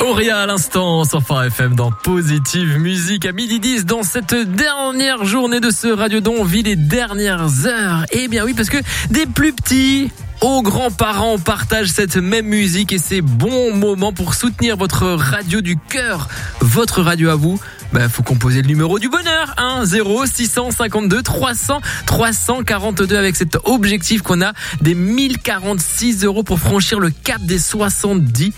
Auria à l'instant sur Phare FM dans Positive Musique à 12h10 dans cette dernière journée de ce Radiodon. On vit les dernières heures. Eh bien oui, parce que des plus petits aux grands-parents partagent cette même musique et c'est bon moment pour soutenir votre radio du cœur, votre radio à vous. Faut composer le numéro du bonheur, 0652 300 342 avec cet objectif qu'on a des 1046 € pour franchir le cap des 70%.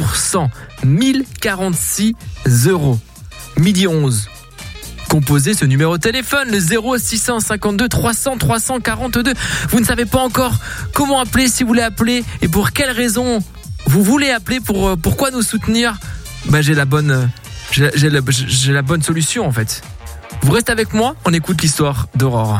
1046 €. 12h11. Composez ce numéro de téléphone, le 0652 300 342. Vous ne savez pas encore comment appeler, si vous voulez appeler et pour quelle raison vous voulez appeler, pourquoi nous soutenir. J'ai la bonne solution en fait. Vous restez avec moi, on écoute l'histoire d'Aurore.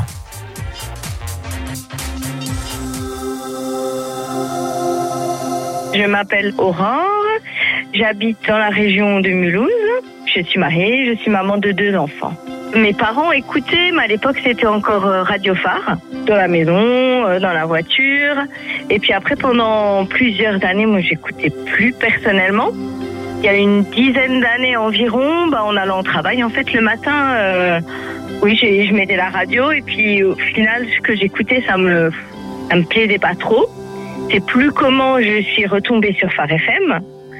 Je m'appelle Aurore, j'habite dans la région de Mulhouse. Je suis mariée, je suis maman de 2 enfants. Mes parents écoutaient, mais à l'époque c'était encore Radio Phare, dans la maison, dans la voiture. Et puis après, pendant plusieurs années, moi j'écoutais plus personnellement. Il y a une dizaine d'années environ, en allant au travail, en fait, le matin, je mettais la radio et puis au final, ce que j'écoutais, ça me plaisait pas trop. C'est plus comment je suis retombée sur Phare FM.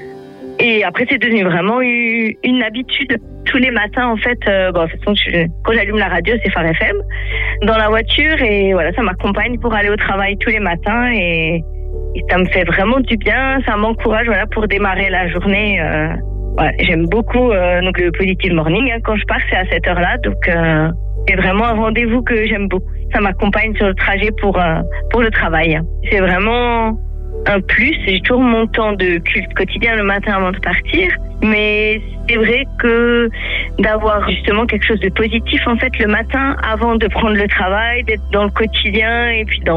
Et après, c'est devenu vraiment une habitude. Tous les matins, en fait, quand j'allume la radio, c'est Phare FM. Dans la voiture, et voilà, ça m'accompagne pour aller au travail tous les matins. Et ça me fait vraiment du bien. Ça m'encourage, pour démarrer la journée. J'aime beaucoup donc le Positive Morning. Quand je pars, c'est à cette heure-là. Donc, c'est vraiment un rendez-vous que j'aime beaucoup. Ça m'accompagne sur le trajet pour le travail. C'est vraiment un plus. J'ai toujours mon temps de culte quotidien le matin avant de partir. Mais c'est vrai que d'avoir justement quelque chose de positif, en fait, le matin avant de prendre le travail, d'être dans le quotidien et puis c'est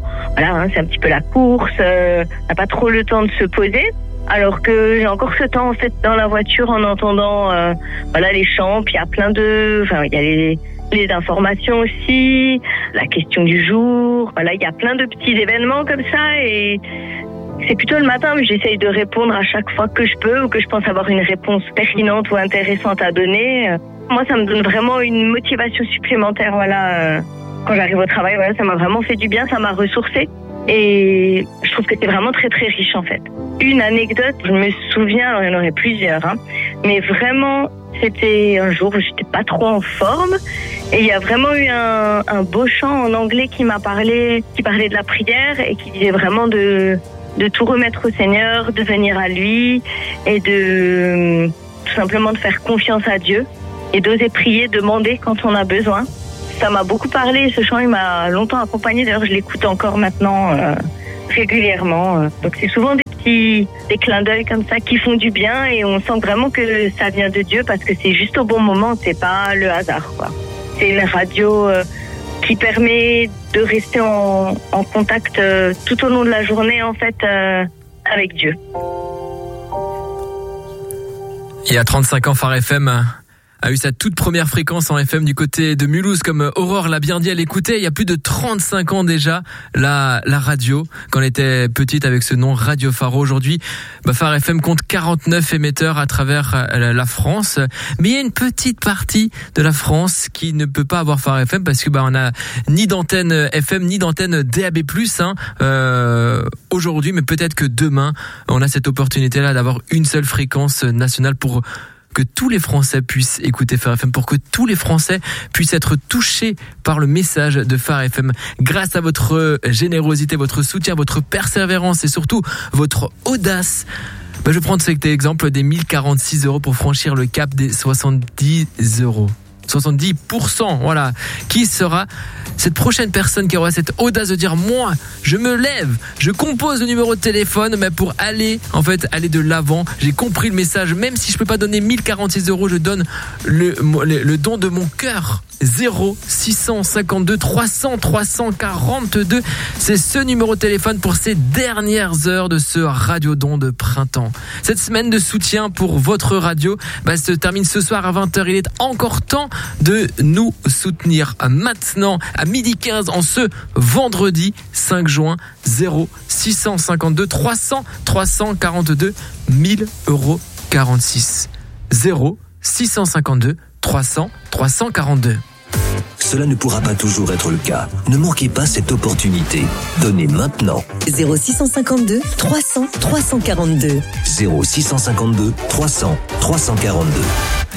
un petit peu la course. On n'a pas trop le temps de se poser. Alors que j'ai encore ce temps, en fait, dans la voiture en entendant, les chants. Puis il y a il y a les informations aussi, la question du jour. Il y a plein de petits événements comme ça et c'est plutôt le matin où j'essaye de répondre à chaque fois que je peux ou que je pense avoir une réponse pertinente ou intéressante à donner. Moi, ça me donne vraiment une motivation supplémentaire, quand j'arrive au travail. Ça m'a vraiment fait du bien, ça m'a ressourcée. Et je trouve que c'est vraiment très très riche en fait. Une anecdote, je me souviens, alors il y en aurait plusieurs, mais vraiment c'était un jour où j'étais pas trop en forme et il y a vraiment eu un beau chant en anglais qui parlait de la prière et qui disait vraiment de tout remettre au Seigneur, de venir à lui et de tout simplement de faire confiance à Dieu et d'oser prier, demander quand on a besoin. Ça m'a beaucoup parlé, ce chant il m'a longtemps accompagné, d'ailleurs je l'écoute encore maintenant régulièrement. Donc c'est souvent des clins d'œil comme ça qui font du bien et on sent vraiment que ça vient de Dieu parce que c'est juste au bon moment, c'est pas le hasard quoi. C'est une radio qui permet de rester en contact tout au long de la journée en fait avec Dieu. Il y a 35 ans, Phare FM a eu sa toute première fréquence en FM du côté de Mulhouse, comme Aurore l'a bien dit, elle écoutait il y a plus de 35 ans déjà la radio, quand elle était petite avec ce nom Radio Phare. Aujourd'hui, Phare FM compte 49 émetteurs à travers la France, mais il y a une petite partie de la France qui ne peut pas avoir Phare FM parce que on a ni d'antenne FM ni d'antenne DAB+, aujourd'hui, mais peut-être que demain, on a cette opportunité-là d'avoir une seule fréquence nationale pour que tous les Français puissent écouter Phare FM, pour que tous les Français puissent être touchés par le message de Phare FM. Grâce à votre générosité, votre soutien, votre persévérance et surtout votre audace, je vais prendre cet exemple des 1046 € pour franchir le cap des 70 €. 70%, voilà. Qui sera cette prochaine personne qui aura cette audace de dire moi, je me lève, je compose le numéro de téléphone, mais pour aller de l'avant. J'ai compris le message, même si je peux pas donner 1046 €, je donne le don de mon cœur. 0652 300 342. C'est ce numéro de téléphone pour ces dernières heures de ce Radiodon de printemps. Cette semaine de soutien pour votre radio se termine ce soir à 20h. Il est encore temps de nous soutenir maintenant à 12h15 en ce vendredi 5 juin. 0652 300 342. 1000 € 46 0 652 300 342. Cela ne pourra pas toujours être le cas. Ne manquez pas cette opportunité. Donnez maintenant. 0652 300 342. 0652 300 342.